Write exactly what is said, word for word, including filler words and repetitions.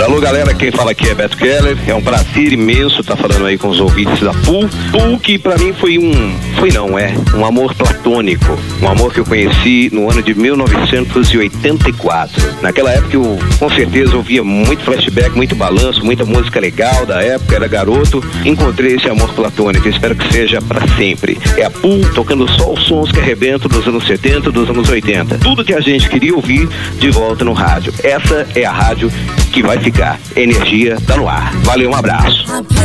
Alô, galera, quem fala aqui é Beto Keller. É um prazer imenso estar falando aí com os ouvintes da Pool. Pool que pra mim foi um, foi não, é um amor platônico, um amor que eu conheci no ano de mil novecentos e oitenta e quatro. Naquela época eu, com certeza, ouvia muito flashback, muito balanço, muita música legal da época, era garoto. Encontrei esse amor platônico, espero que seja pra sempre. É a Pool tocando só os sons que arrebentam dos anos setenta, dos anos oitenta. Tudo que a gente queria ouvir de volta no rádio. Essa é a rádio que vai ficar. Energia tá no ar. Valeu, um abraço.